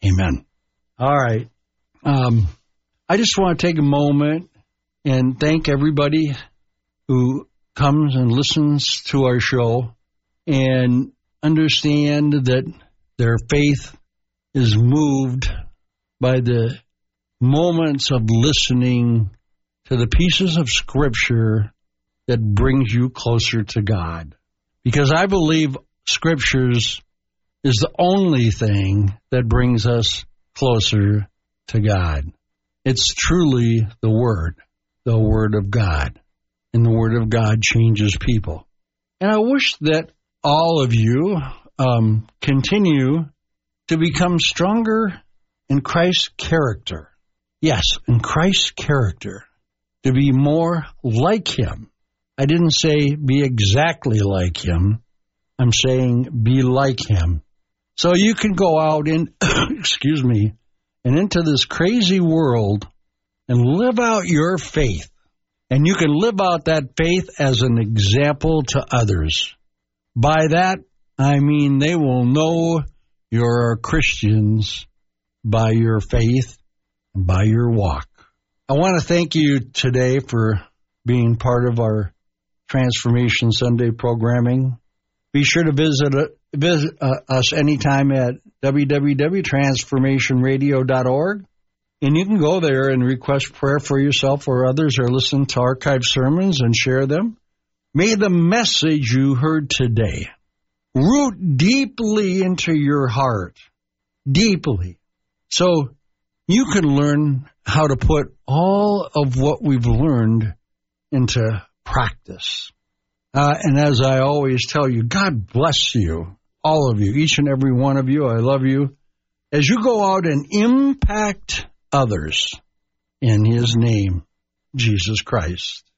Amen. All right. I just want to take a moment and thank everybody who comes and listens to our show and understand that their faith is moved by the moments of listening to the pieces of Scripture that brings you closer to God. Because I believe Scriptures is the only thing that brings us closer to God. It's truly the Word of God. And the Word of God changes people. And I wish that all of you continue to become stronger in Christ's character. Yes, in Christ's character. To be more like Him. I didn't say be exactly like Him. I'm saying be like Him. So you can go out and into this crazy world and live out your faith. And you can live out that faith as an example to others. By that, I mean they will know you're Christians by your faith and by your walk. I want to thank you today for being part of our Transformation Sunday programming. Be sure to visit us anytime at www.transformationradio.org. And you can go there and request prayer for yourself or others, or listen to archived sermons and share them. May the message you heard today root deeply into your heart, deeply, so you can learn how to put all of what we've learned into practice. And as I always tell you, God bless you, all of you, each and every one of you. I love you. As you go out and impact others in His name, Jesus Christ.